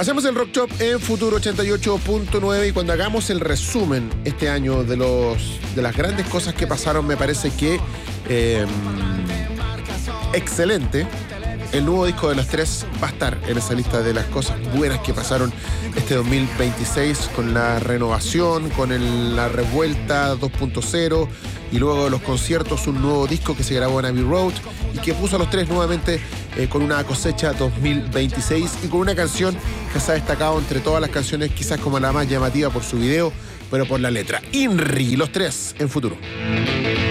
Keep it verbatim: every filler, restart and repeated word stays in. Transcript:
Hacemos el Rock Shop en Futuro ochenta y ocho punto nueve y cuando hagamos el resumen este año de los de las grandes cosas que pasaron, me parece que eh, excelente. El nuevo disco de Los Tres va a estar en esa lista de las cosas buenas que pasaron este dos mil veintiséis, con la renovación, con el, la revuelta dos punto cero y luego de los conciertos un nuevo disco que se grabó en Abbey Road y que puso a Los Tres nuevamente eh, con una cosecha dos mil veintiséis y con una canción que se ha destacado entre todas las canciones, quizás como la más llamativa por su video, pero por la letra. INRI, Los Tres en Futuro.